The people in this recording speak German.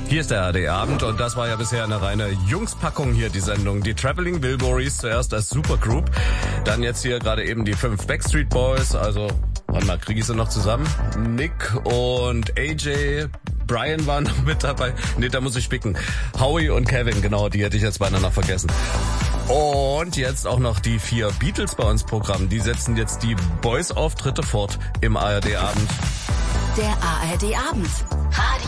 Hier ist der ARD-Abend und das war ja bisher eine reine Jungspackung hier, die Sendung. Die Traveling Wilburys zuerst als Supergroup, dann jetzt hier gerade eben die 5 Backstreet Boys, also, warte mal, kriege ich sie noch zusammen? Nick und AJ, Brian waren noch mit dabei. Nee, da muss ich spicken. Howie und Kevin, genau, die hätte ich jetzt beinahe noch vergessen. Und jetzt auch noch die 4 Beatles bei uns Programm. Die setzen jetzt die Boys-Auftritte fort im ARD-Abend. Der ARD-Abend.